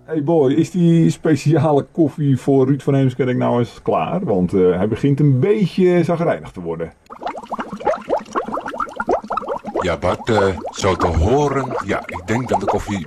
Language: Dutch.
Hey boy, is die speciale koffie voor Ruud van Heemskerk nou eens klaar? Want hij begint een beetje zagrijnig te worden. Ja Bart, zo te horen, ja, ik denk dat de koffie